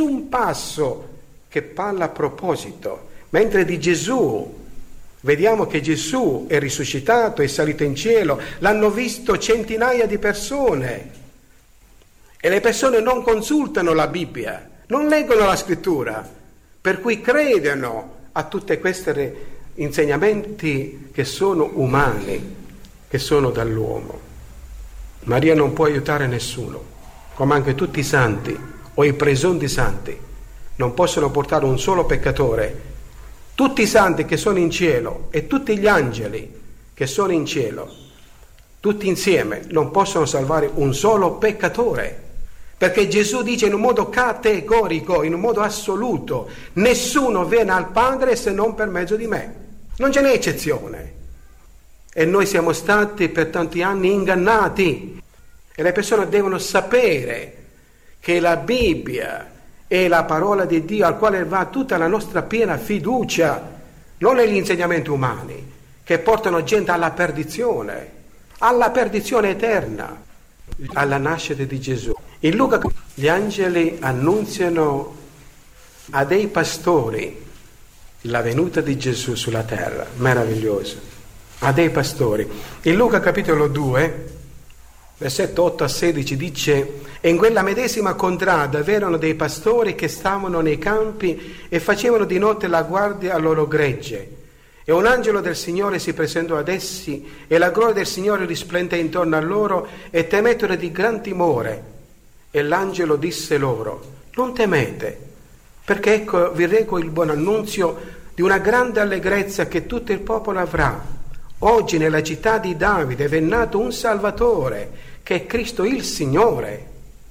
nessun passo che parla a proposito, mentre di Gesù vediamo che Gesù è risuscitato, è salito in cielo, l'hanno visto centinaia di persone e le persone non consultano la Bibbia, non leggono la scrittura, per cui credono a tutti questi insegnamenti che sono umani, che sono dall'uomo. Maria non può aiutare nessuno, come anche tutti i santi o i presunti santi non possono portare un solo peccatore. Tutti i santi che sono in cielo e tutti gli angeli che sono in cielo, tutti insieme, non possono salvare un solo peccatore, perché Gesù dice in un modo categorico, in un modo assoluto: nessuno viene al Padre se non per mezzo di me. Non ce n'è eccezione. E noi siamo stati per tanti anni ingannati, e le persone devono sapere che la Bibbia è la parola di Dio al quale va tutta la nostra piena fiducia, non negli insegnamenti umani che portano gente alla perdizione eterna, alla nascita di Gesù. In Luca gli angeli annunziano a dei pastori la venuta di Gesù sulla terra, meraviglioso, a dei pastori. In Luca capitolo 2, versetto 8 a 16 dice: e in quella medesima contrada v'erano dei pastori che stavano nei campi e facevano di notte la guardia al loro gregge. E un angelo del Signore si presentò ad essi, e la gloria del Signore risplendé intorno a loro, e temettero di gran timore. E l'angelo disse loro: non temete, perché ecco vi reco il buon annunzio di una grande allegrezza che tutto il popolo avrà. Oggi nella città di Davide è nato un Salvatore, che è Cristo il Signore.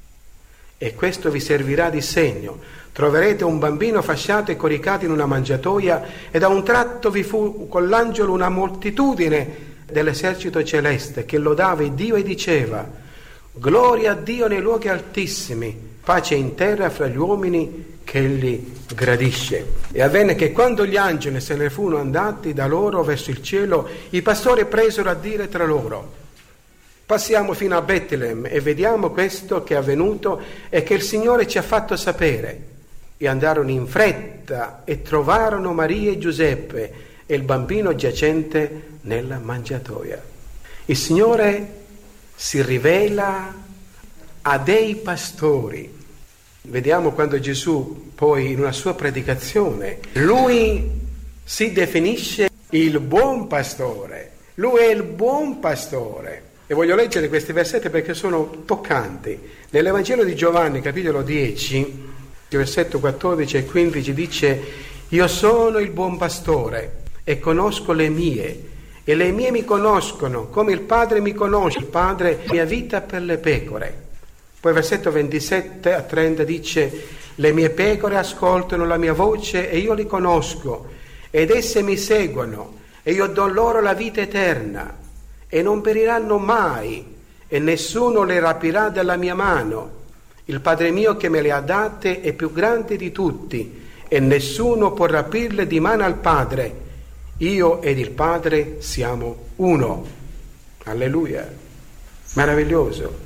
E questo vi servirà di segno: troverete un bambino fasciato e coricato in una mangiatoia, e da un tratto vi fu con l'angelo una moltitudine dell'esercito celeste che lodava Dio e diceva: gloria a Dio nei luoghi altissimi, pace in terra fra gli uomini che egli gradisce. E avvenne che quando gli angeli se ne furono andati da loro verso il cielo, i pastori presero a dire tra loro: passiamo fino a Betlem e vediamo questo che è avvenuto e che il Signore ci ha fatto sapere. E andarono in fretta e trovarono Maria e Giuseppe e il bambino giacente nella mangiatoia. Il Signore si rivela a dei pastori. Vediamo quando Gesù poi in una sua predicazione, lui si definisce il buon pastore. Lui è il buon pastore. E voglio leggere questi versetti perché sono toccanti. Nell'Evangelo di Giovanni, capitolo 10, versetto 14 e 15 dice: io sono il buon pastore e conosco le mie, e le mie mi conoscono, come il Padre mi conosce, il Padre mia vita per le pecore. Poi versetto 27 a 30 dice: le mie pecore ascoltano la mia voce e io li conosco, ed esse mi seguono, e io do loro la vita eterna, e non periranno mai, e nessuno le rapirà dalla mia mano. Il Padre mio che me le ha date è più grande di tutti, e nessuno può rapirle di mano al Padre. Io ed il Padre siamo uno. Alleluia. Meraviglioso.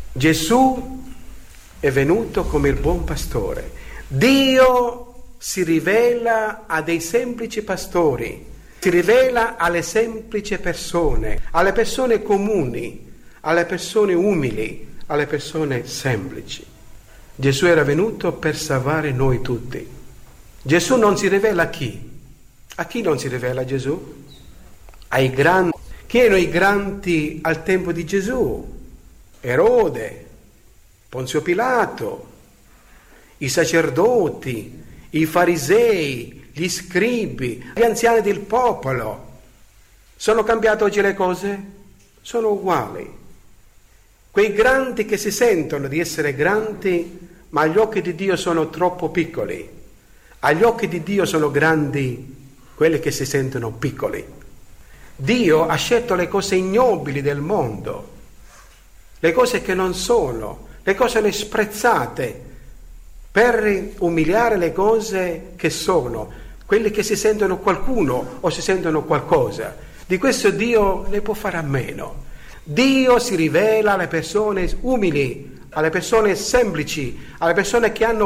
Gesù è venuto come il buon pastore. Dio si rivela a dei semplici pastori, si rivela alle semplici persone, alle persone comuni, alle persone umili, alle persone semplici. Gesù era venuto per salvare noi tutti. Gesù non si rivela a chi? A chi non si rivela Gesù? Ai grandi. Chi erano i grandi al tempo di Gesù? Erode, Ponzio Pilato, i sacerdoti, i farisei, gli scribi, gli anziani del popolo. Sono cambiate oggi le cose? Sono uguali. Quei grandi che si sentono di essere grandi, ma agli occhi di Dio sono troppo piccoli. Agli occhi di Dio sono grandi quelli che si sentono piccoli. Dio ha scelto le cose ignobili del mondo, le cose che non sono, le cose sprezzate, per umiliare le cose che sono, quelli che si sentono qualcuno o si sentono qualcosa. Di questo Dio ne può fare a meno. Dio si rivela alle persone umili, alle persone semplici, alle persone che hanno